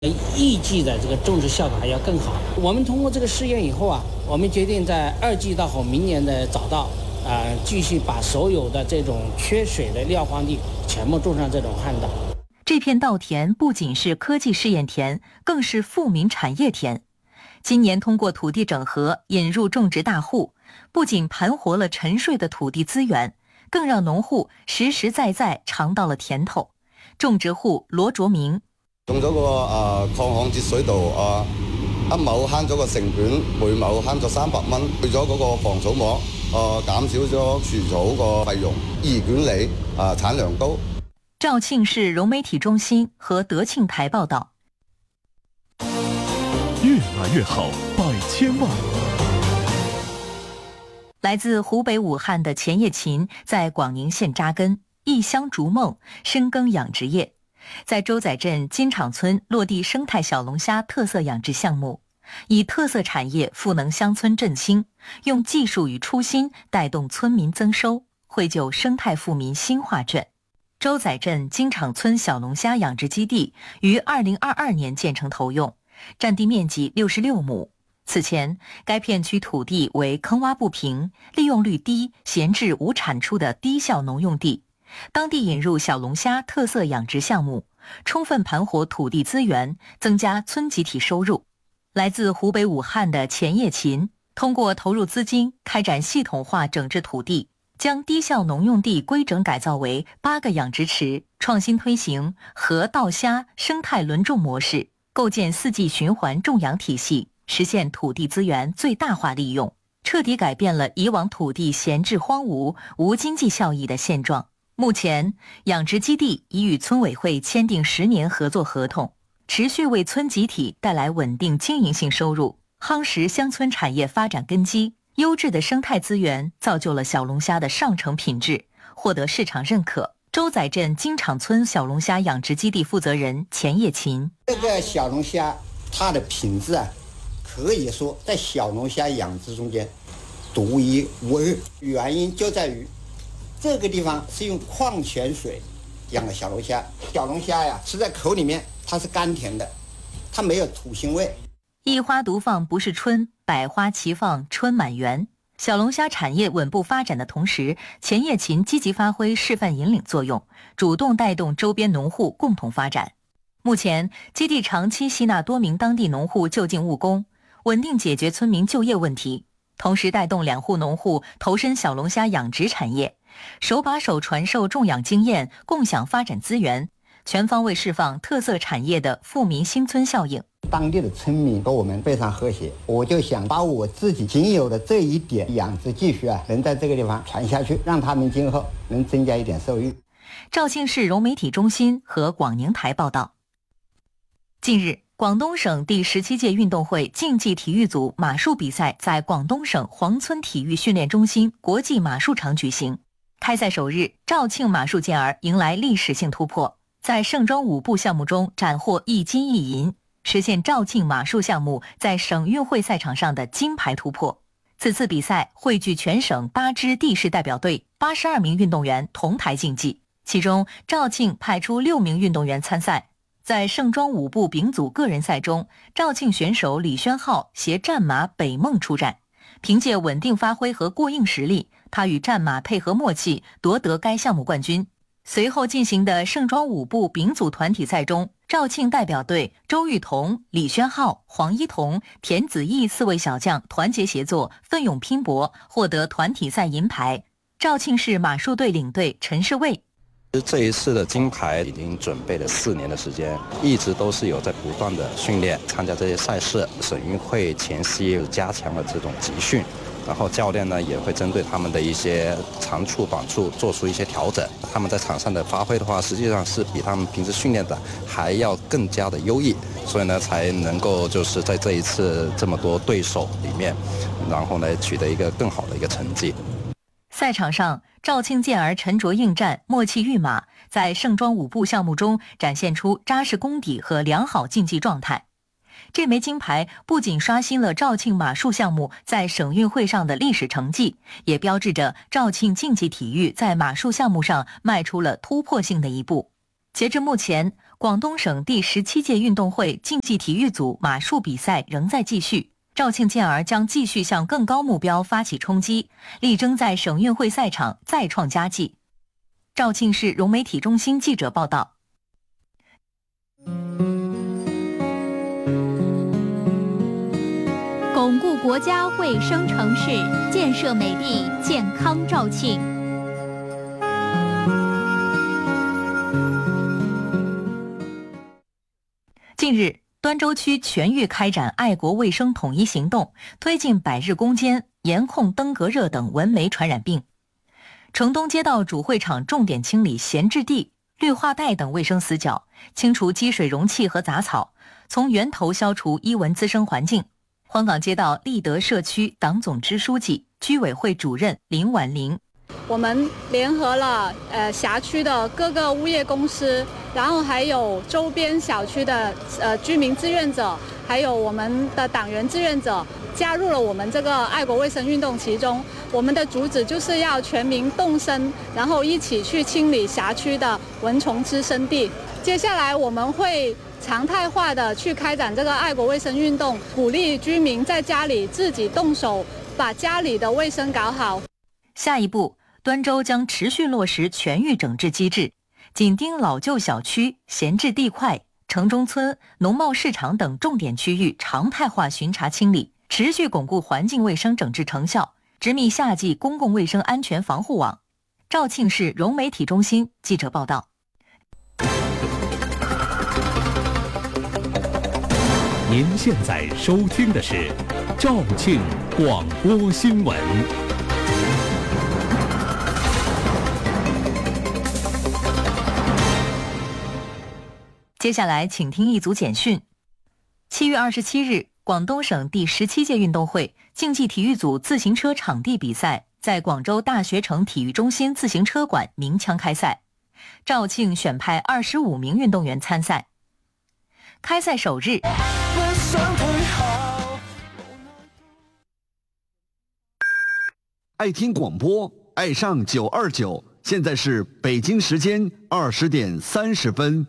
预计的这个种植效果还要更好。我们通过这个试验以后啊，我们决定在2季稻后明年的早稻，继续把所有的这种缺水的撂荒地全部种上这种旱稻。 这片稻田不仅是科技试验田，更是富民产业田。今年通过土地整合引入种植大户，不仅盘活了沉睡的土地资源，更让农户实实在在尝到了甜头。种植户羅卓明。 用咗個抗旱節水稻一畝慳咗個成本，每畝慳咗300蚊，去咗嗰個防草膜，減少咗除草個費用，易管理，產量高。 肇慶市融媒體中心和德慶台報道。 越來越好，百千萬。 來自湖北武漢的錢葉琴在廣寧縣扎根，一鄉逐夢，深耕養殖業。在洲仔鎮金廠村落地生態小龍蝦特色養殖項目，以特色產業賦能鄉村振興，用技術與初心帶動村民增收，繪就生態富民新畫卷。洲仔鎮金廠村小龍蝦養殖基地於2022年建成投用，佔地面積66畝。此前，該片區土地為坑洼不平、利用率低、閒置無產出的低效農用地。當地引入小龍蝦特色養殖項目，充分盤活土地資源，增加村集體收入。來自湖北武漢的錢葉琴，通過投入資金開展系統化整治土地，將低效農用地規整改造為8個養殖池，創新推行河稻蝦生態輪種模式，構建4季循環種養體系，實現土地資源最大化利用，徹底改變了以往土地閒置荒蕪、無經濟效益的現狀。目前，養殖基地已與村委會簽訂10年合作合同，持續為村集體帶來穩定經營性收入，夯實鄉村產業發展根基。優質的生態資源造就了小龍蝦的上乘品質，獲得市場認可。洲仔鎮金廠村小龍蝦養殖基地負責人錢葉琴： 這個小龍蝦它的品質啊，可以說在小龍蝦養殖中間獨一無二，原因就在於這個地方是用礦泉水養的小龍蝦，小龍蝦呀吃在口裡面它是甘甜的，它沒有土腥味。 一花獨放不是春，百花齊放春滿園。小龍蝦產業穩步發展的同時，錢葉琴積極發揮示範引領作用，主動帶動周邊農戶共同發展。目前，基地長期吸納多名當地農戶就近務工，穩定解決村民就業問題，同時帶動2戶農戶投身小龍蝦養殖產業，手把手傳授種養經驗，共享發展資源，全方位釋放特色產業的富民新村效應。 當地的村民和我們非常和諧，我就想把我自己僅有的這一點養殖技術能在這個地方傳下去，讓他們今後能增加一點收益。 肇慶市融媒體中心和廣寧台報道。近日，廣東省第17屆運動會競技體育組馬術比賽在廣東省黃村體育訓練中心國際馬術場舉行。開賽首日，肇慶馬術健兒迎來歷史性突破，在盛裝舞步項目中斬獲1金1銀，實現肇慶馬術項目在省運會賽場上的金牌突破。此次比賽匯聚全省8支地市代表隊82名運動員同台競技，其中肇慶派出6名運動員參賽。在盛裝舞步丙組個人賽中，肇慶選手李宣浩攜戰馬北夢出戰，憑借穩定發揮和過硬實力，他與戰馬配合默契，奪得該項目冠軍。隨後進行的盛裝舞步丙組團體賽中，肇慶代表隊周玉彤、李宣浩、黃一彤、田子毅4位小將團結協作，奮勇拼搏，獲得團體賽銀牌。肇慶市馬術隊領隊陳世衛： 這一次的金牌已經準備了4年的時間，一直都是有在不斷的訓練，參加這些賽事。省運會前期加強了這種集訓，然後教練呢也會針對他們的一些長處短處做出一些調整。他們在場上的發揮的話，實際上是比他們平時訓練的還要更加的優異，所以呢才能夠就是在這一次這麼多對手裡面，然後呢取得一個更好的一個成績。 賽場上，肇慶健兒沉着應戰，默契育馬，在盛裝舞步項目中展現出扎實功底和良好競技狀態。這枚金牌不僅刷新了肇慶馬術項目在省運會上的歷史成績，也標誌着肇慶競技體育在馬術項目上邁出了突破性的一步。截至目前， 广东省第17届运动会竞技体育组马术比赛仍在继续，肇庆健儿将继续向更高目标发起冲击，力争在省运会赛场再创佳绩。肇庆市融媒体中心记者报道。 巩固国家卫生城市，建设美丽健康肇庆。 近日，端州区全域开展爱国卫生统一行动，推进百日攻坚，严控登革热等蚊媒传染病。城东街道主会场重点清理闲置地、绿化带等卫生死角，清除积水容器和杂草，从源头消除伊蚊滋生环境。欢岗街道立德社区党总支书记、居委会主任林婉玲。 我们联合了辖区的各个物业公司，然后还有周边小区的居民志愿者，还有我们的党员志愿者，加入了我们这个爱国卫生运动其中。我们的主旨就是要全民动身，然后一起去清理辖区的蚊虫滋生地。接下来我们会常态化的去开展这个爱国卫生运动，鼓励居民在家里自己动手，把家里的卫生搞好。 下一步，端州将持续落实全域整治机制，紧盯老旧小区、闲置地块、城中村、农贸市场等重点区域常态化巡查清理，持续巩固环境卫生整治成效，执密夏季公共卫生安全防护网。肇庆市融媒体中心记者报道。 您现在收听的是肇庆广播新闻。 接下来请听一组简讯。7月27日，广东省第17届运动会竞技体育组自行车场地比赛在广州大学城体育中心自行车馆鸣枪开赛，肇庆选派25名运动员参赛。开赛首日， 爱听广播，爱上929，现在是北京時間20點30分。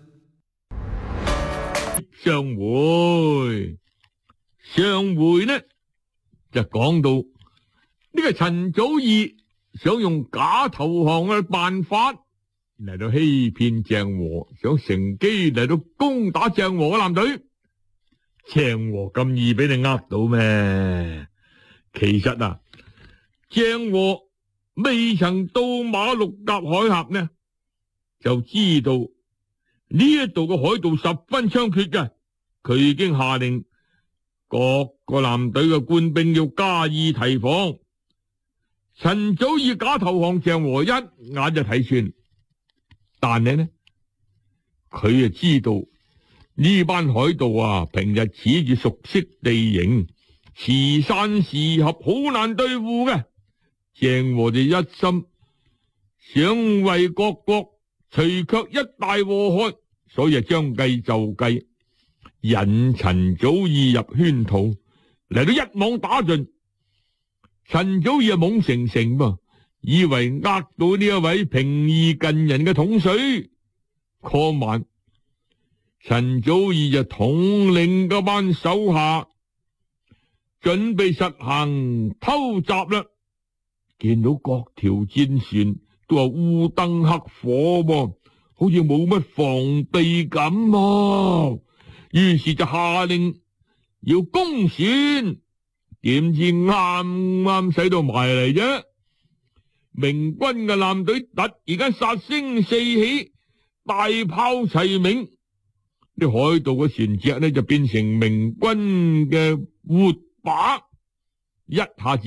上回呢就講到呢個陳祖義想用假投降嘅辦法嚟到欺騙鄭和，想乘機嚟到攻打鄭和嘅艦隊。鄭和咁易俾你呃到咩？其實啊，鄭和未曾到馬六甲海峽呢，就知道呢一度嘅海盜十分猖獗嘅，佢已經下令各個艦隊嘅官兵要加以提防。陳祖義假投降鄭和一眼就睇穿，但係呢，佢就知道呢班海盜啊，平日恃住熟悉地形，時散時合，好難對付嘅。鄭和就一心想為各國除卻一大禍害，所以將計就計，引陳祖義入圈套，嚟到一網打盡。陳祖義懵成成噃，以為呃到呢一位平易近人嘅統帥。嗰晚，陳祖義就統領嗰班手下準備實行偷襲啦。見到各條戰船都係烏燈黑火噃，好似冇乜防備咁啊。於是就下令要攻船，點知啱啱使到埋嚟啫。明軍嘅艦隊突然間殺聲四起，大炮齊鳴，啲海盜嘅船隻呢就變成明軍嘅活靶，一下子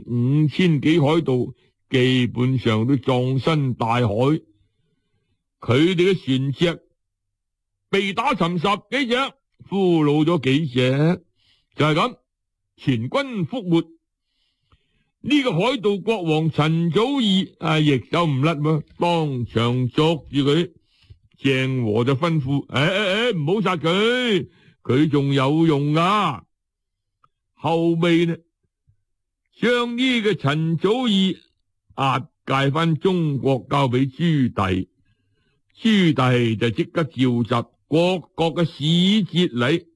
5000幾海盜基本上都葬身大海。佢哋嘅船隻被打沉10幾隻，俘虜咗幾隻，就係咁，全軍覆沒。呢個海盜國王陳祖義亦走唔甩喎，當場捉住佢。鄭和就吩咐：唔好殺佢，佢仲有用噶。後尾呢，將呢個陳祖義押解翻中國，交俾朱棣。朱棣就即刻召集各國嘅使節嚟